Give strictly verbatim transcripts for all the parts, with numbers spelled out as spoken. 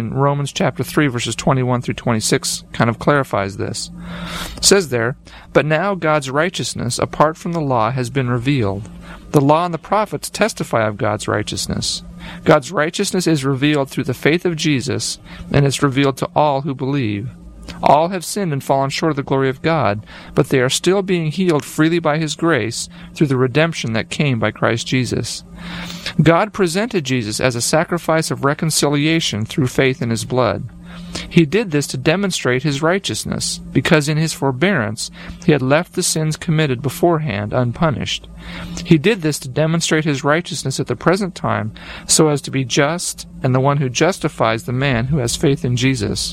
in Romans chapter three, verses twenty-one through twenty-six kind of clarifies this. It says there, "But now God's righteousness, apart from the law, has been revealed. The law and the prophets testify of God's righteousness. God's righteousness is revealed through the faith of Jesus, and is revealed to all who believe. All have sinned and fallen short of the glory of God, but they are still being healed freely by His grace through the redemption that came by Christ Jesus. God presented Jesus as a sacrifice of reconciliation through faith in His blood. He did this to demonstrate His righteousness, because in His forbearance He had left the sins committed beforehand unpunished. He did this to demonstrate His righteousness at the present time, so as to be just and the one who justifies the man who has faith in Jesus."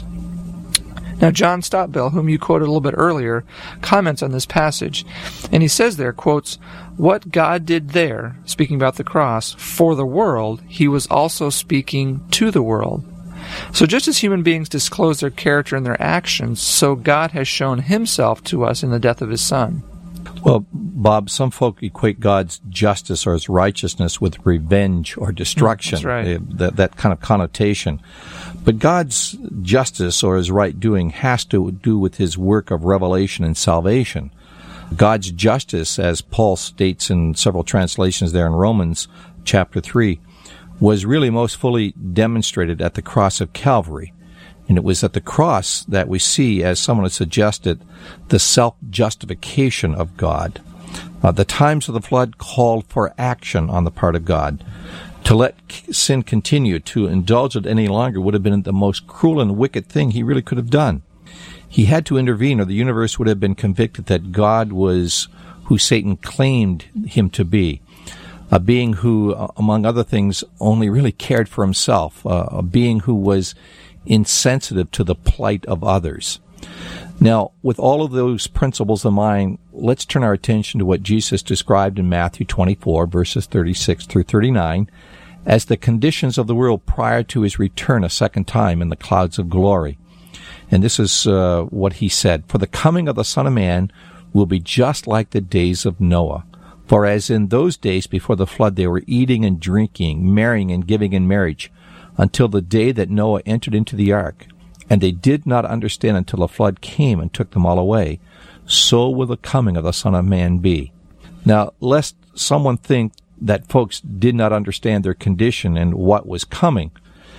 Now, John Stottbell, whom you quoted a little bit earlier, comments on this passage, and he says there, quotes, "What God did there," speaking about the cross, "for the world, He was also speaking to the world." So just as human beings disclose their character in their actions, so God has shown Himself to us in the death of His Son. Well, Bob, some folk equate God's justice or His righteousness with revenge or destruction. That's right. Uh, that, that kind of connotation. But God's justice or His right doing has to do with His work of revelation and salvation. God's justice, as Paul states in several translations there in Romans chapter three, was really most fully demonstrated at the cross of Calvary. And it was at the cross that we see, as someone has suggested, the self-justification of God. Uh, the times of the flood called for action on the part of God. To let sin continue, to indulge it any longer, would have been the most cruel and wicked thing He really could have done. He had to intervene, or the universe would have been convicted that God was who Satan claimed Him to be. A being who, uh, among other things, only really cared for himself. Uh, a being who was insensitive to the plight of others. Now, with all of those principles in mind, let's turn our attention to what Jesus described in Matthew twenty-four, verses thirty-six through thirty-nine, as the conditions of the world prior to His return a second time in the clouds of glory. And this is uh, what He said, "For the coming of the Son of Man will be just like the days of Noah. For as in those days before the flood they were eating and drinking, marrying and giving in marriage, until the day that Noah entered into the ark, and they did not understand until the flood came and took them all away, so will the coming of the Son of Man be." Now, lest someone think that folks did not understand their condition and what was coming,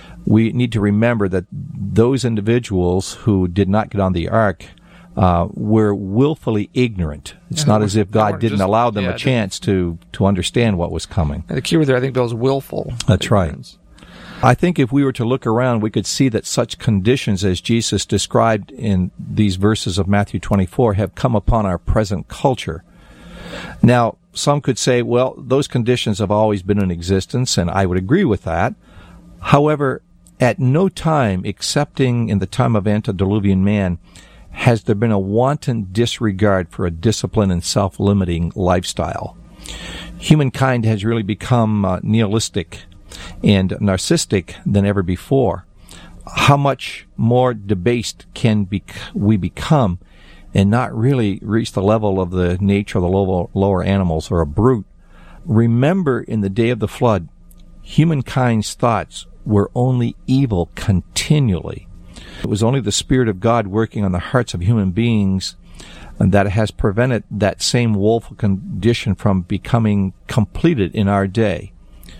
we need to remember that those individuals who did not get on the ark uh, were willfully ignorant. It's yeah, not as if God didn't just, allow them yeah, a chance to, to understand what was coming. And the key word there, I think, Bill, is willful. That's ignorance. Right. I think if we were to look around, we could see that such conditions as Jesus described in these verses of Matthew twenty-four have come upon our present culture. Now, some could say, well, those conditions have always been in existence, and I would agree with that. However, at no time, excepting in the time of antediluvian man, has there been a wanton disregard for a disciplined and self-limiting lifestyle. Humankind has really become uh, nihilistic and narcissistic than ever before. How much more debased can bec- we become and not really reach the level of the nature of the lower, lower animals or a brute? Remember, in the day of the flood, humankind's thoughts were only evil continually. It was only the Spirit of God working on the hearts of human beings that has prevented that same woeful condition from becoming completed in our day.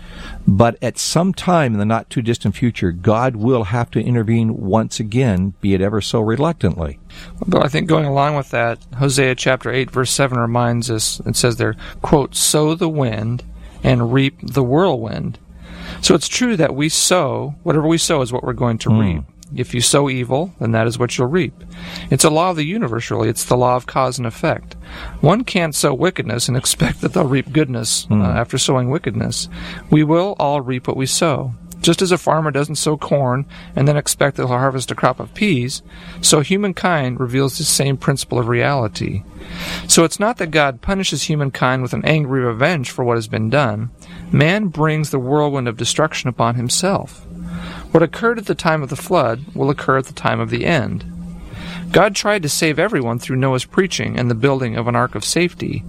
But at some time in the not-too-distant future, God will have to intervene once again, be it ever so reluctantly. But I think going along with that, Hosea chapter eight, verse seven reminds us, it says there, quote, "Sow the wind and reap the whirlwind." So it's true that we sow, whatever we sow is what we're going to mm. reap. If you sow evil, then that is what you'll reap. It's a law of the universe, really. It's the law of cause and effect. One can't sow wickedness and expect that they'll reap goodness mm. uh, after sowing wickedness. We will all reap what we sow. Just as a farmer doesn't sow corn and then expect that he'll harvest a crop of peas, so humankind reveals the same principle of reality. So it's not that God punishes humankind with an angry revenge for what has been done. Man brings the whirlwind of destruction upon himself. What occurred at the time of the flood will occur at the time of the end. God tried to save everyone through Noah's preaching and the building of an ark of safety.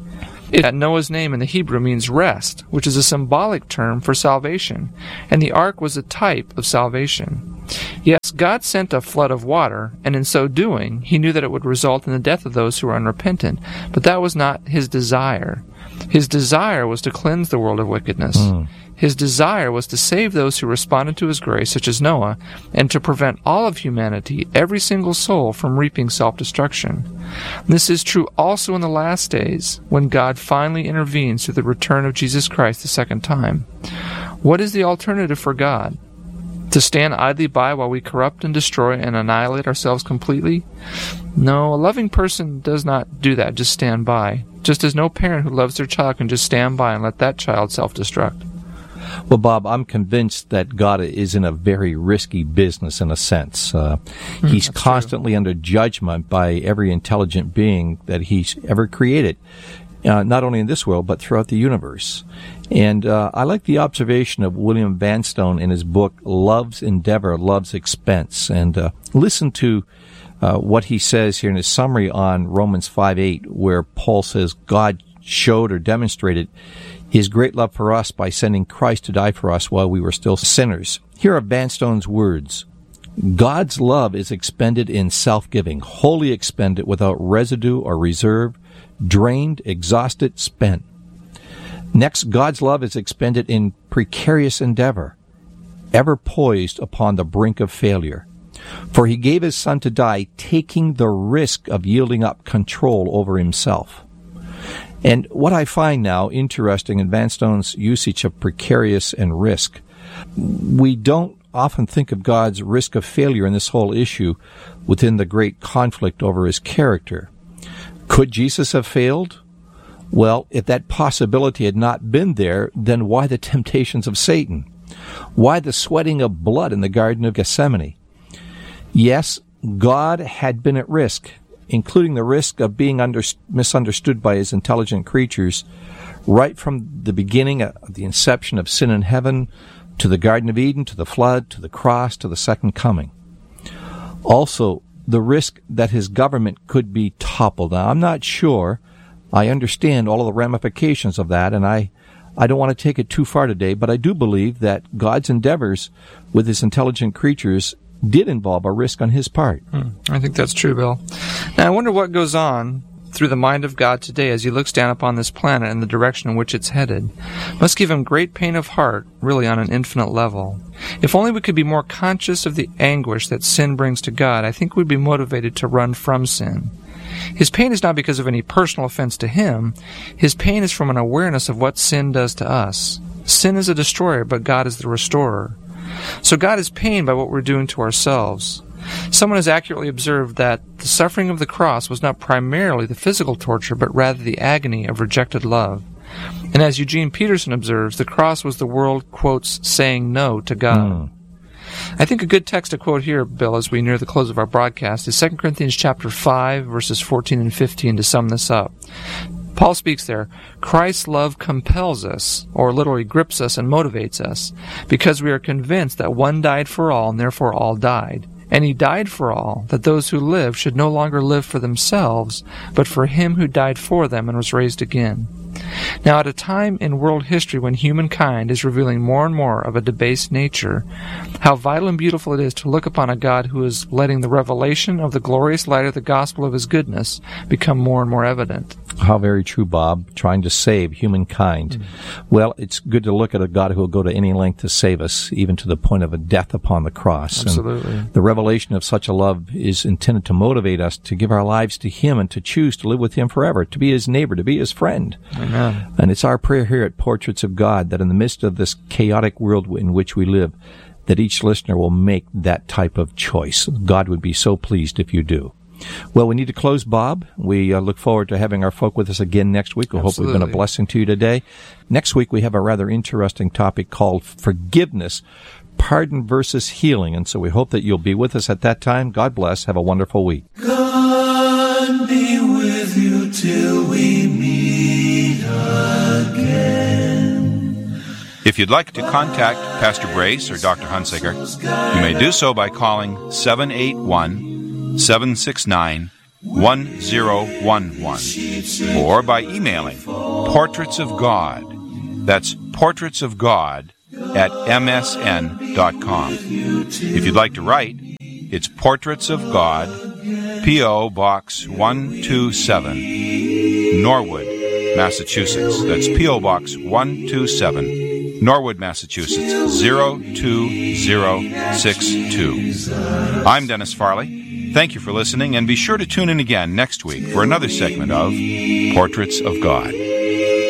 It, Noah's name in the Hebrew means rest, which is a symbolic term for salvation, and the ark was a type of salvation. Yes, God sent a flood of water, and in so doing, he knew that it would result in the death of those who were unrepentant, but that was not his desire. His desire was to cleanse the world of wickedness. Mm. His desire was to save those who responded to his grace, such as Noah, and to prevent all of humanity, every single soul, from reaping self-destruction. This is true also in the last days, when God finally intervenes through the return of Jesus Christ the second time. What is the alternative for God? To stand idly by while we corrupt and destroy and annihilate ourselves completely? No, a loving person does not do that, just stand by. Just as no parent who loves their child can just stand by and let that child self-destruct. Well, Bob, I'm convinced that God is in a very risky business in a sense. Uh, mm, he's constantly true. under judgment by every intelligent being that he's ever created, uh, not only in this world, but throughout the universe. And uh, I like the observation of William Vanstone in his book, Love's Endeavor, Love's Expense. And uh, listen to uh, what he says here in his summary on Romans five eight, where Paul says God showed or demonstrated his great love for us by sending Christ to die for us while we were still sinners. Here are Vanstone's words. God's love is expended in self-giving, wholly expended without residue or reserve, drained, exhausted, spent. Next, God's love is expended in precarious endeavor, ever poised upon the brink of failure. For he gave his Son to die, taking the risk of yielding up control over himself. And what I find now interesting in Vanstone's usage of precarious and risk, we don't often think of God's risk of failure in this whole issue within the great conflict over his character. Could Jesus have failed? Well, if that possibility had not been there, then why the temptations of Satan? Why the sweating of blood in the Garden of Gethsemane? Yes, God had been at risk, including the risk of being under, misunderstood by his intelligent creatures, right from the beginning of the inception of sin in heaven, to the Garden of Eden, to the flood, to the cross, to the second coming. Also, the risk that his government could be toppled. Now, I'm not sure I understand all of the ramifications of that, and I, I don't want to take it too far today, but I do believe that God's endeavors with his intelligent creatures did involve a risk on his part. Hmm. I think that's true, Bill. Now, I wonder what goes on through the mind of God today as he looks down upon this planet and the direction in which it's headed. Must give him great pain of heart, really on an infinite level. If only we could be more conscious of the anguish that sin brings to God, I think we'd be motivated to run from sin. His pain is not because of any personal offense to him. His pain is from an awareness of what sin does to us. Sin is a destroyer, but God is the restorer. So God is pained by what we're doing to ourselves. Someone has accurately observed that the suffering of the cross was not primarily the physical torture, but rather the agony of rejected love. And as Eugene Peterson observes, the cross was the world, quotes, saying no to God. Mm. I think a good text to quote here, Bill, as we near the close of our broadcast, is Second Corinthians chapter five, verses fourteen and fifteen, to sum this up. Paul speaks there, Christ's love compels us, or literally grips us and motivates us, because we are convinced that one died for all, and therefore all died. And he died for all, that those who live should no longer live for themselves, but for him who died for them and was raised again. Now, at a time in world history when humankind is revealing more and more of a debased nature, how vital and beautiful it is to look upon a God who is letting the revelation of the glorious light of the gospel of his goodness become more and more evident. How very true, Bob, trying to save humankind. Mm-hmm. Well, it's good to look at a God who will go to any length to save us, even to the point of a death upon the cross. Absolutely. And the revelation of such a love is intended to motivate us to give our lives to him and to choose to live with him forever, to be his neighbor, to be his friend. Amen. And it's our prayer here at Portraits of God that in the midst of this chaotic world in which we live, that each listener will make that type of choice. God would be so pleased if you do. Well, we need to close, Bob. We uh, look forward to having our folk with us again next week. We hope we've been a blessing to you today. Next week, we have a rather interesting topic called forgiveness, pardon versus healing. And so we hope that you'll be with us at that time. God bless. Have a wonderful week. God be with you till we meet again. If you'd like to contact Pastor Brace or Doctor Hunsaker, you may do so by calling seven eight one, seven six nine, one zero one one, or by emailing Portraits of God. That's Portraits of God at m s n dot com. If you'd like to write, it's Portraits of God, P O. Box one two seven, Norwood, Massachusetts. That's P O. Box one two seven, Norwood, Massachusetts, zero two zero six two. I'm Dennis Farley. Thank you for listening, and be sure to tune in again next week for another segment of Portraits of God.